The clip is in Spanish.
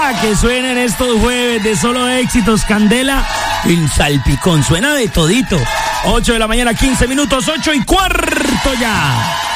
música que suena en estos jueves de solo éxitos, Candela, el salpicón, suena de todito. 8 de la mañana, 15 minutos, 8:15 ya.